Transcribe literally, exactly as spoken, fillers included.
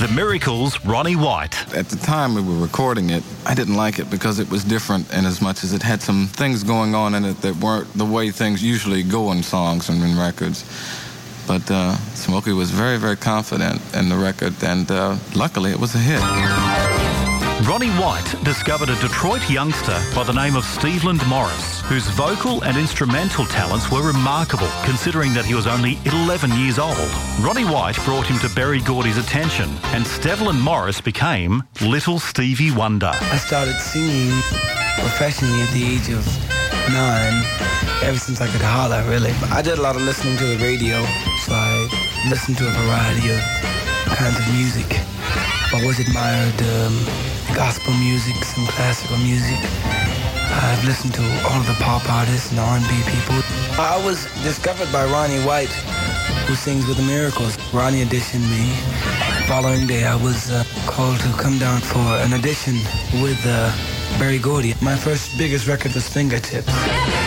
The Miracles' Ronnie White. At the time we were recording it, I didn't like it because it was different in as much as it had some things going on in it that weren't the way things usually go in songs and in records. But uh, Smokey was very, very confident in the record, and uh, luckily it was a hit. Ronnie White discovered a Detroit youngster by the name of Steveland Morris, whose vocal and instrumental talents were remarkable, considering that he was only eleven years old. Ronnie White brought him to Berry Gordy's attention, and Steveland Morris became Little Stevie Wonder. I started singing professionally at the age of nine, ever since I could holler, really. I did a lot of listening to the radio, so I listened to a variety of kinds of music. I always admired um, gospel music, some classical music. I've listened to all of the pop artists and R and B people. I was discovered by Ronnie White, who sings with the Miracles. Ronnie auditioned me. The following day, I was uh, called to come down for an audition with uh, Berry Gordy. My first biggest record was Fingertips.